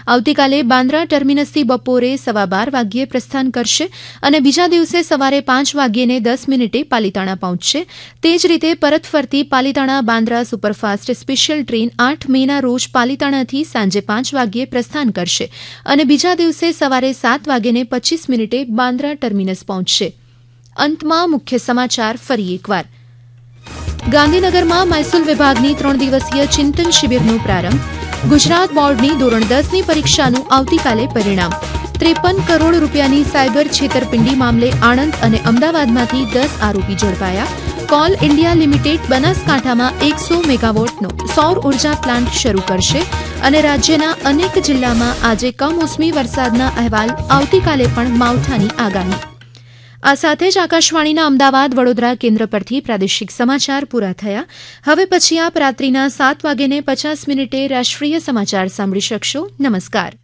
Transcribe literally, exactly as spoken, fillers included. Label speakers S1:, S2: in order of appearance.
S1: આવતીકાલે બાંદ્રા ટર્મિનસથી બપોરે સવા બાર વાગ્યે પ્રસ્થાન કરશે અને બીજા દિવસે સવારે પાંચ વાગ્યે દસ મિનિટે પાલીતાણા પહોંચશે. તે જ રીતે પરત ફરતી Palitana Bandra superfast special train આઠ મેના રોજ પાલીતાણાથી સાંજે પાંચ વાગ્યે પ્રસ્થાન કરશે અને બીજા દિવસે સવારે સાત વાગ્યે પચીસ મિનિટે બાંદ્રા ટર્મિનસ પહોંચશે. અંતમાં મુખ્ય સમાચાર ફરી એકવાર. ગાંધીનગરમાં મહેસૂલ વિભાગની ત્રણ દિવસીય ચિંતન શિબિરનો પ્રારંભ. ગુજરાત બોર્ડની ધોરણ દસની પરીક્ષાનું આવતીકાલે પરિણામ. ત્રેપન કરોડ રૂપિયાની સાયબર છેતરપિંડી મામલે આણંદ અને અમદાવાદમાંથી દસ આરોપી ઝડપાયા. કોલ ઇન્ડિયા લિમિટેડ બનાસકાંઠામાં એકસો મેગાવોટનો સૌર ઉર્જા પ્લાન્ટ શરૂ કરશે અને રાજ્યના અનેક જિલ્લામાં આજે કમોસમી વરસાદના અહેવાલ. આવતીકાલે પણ માવઠાની આગાહી. આ સાથે જ આકાશવાણીના અમદાવાદ વડોદરા કેન્દ્ર પરથી પ્રાદેશિક સમાચાર પૂરા થયા. હવે પછી આપ રાત્રિના સાત વાગ્યે પચાસ મિનિટે રાષ્ટ્રીય સમાચાર સાંભળી શકશો. નમસ્કાર.